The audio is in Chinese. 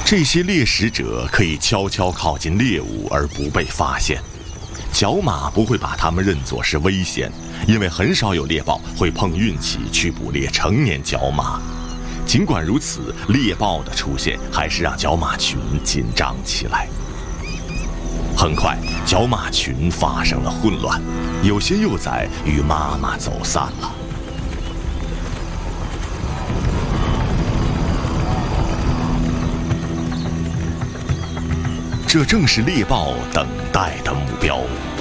这些猎食者可以悄悄靠近猎物而不被发现，角马不会把它们认作是危险，因为很少有猎豹会碰运气去捕猎成年角马。尽管如此，猎豹的出现还是让角马群紧张起来。很快，角马群发生了混乱，有些幼崽与妈妈走散了。这正是猎豹等待的目标。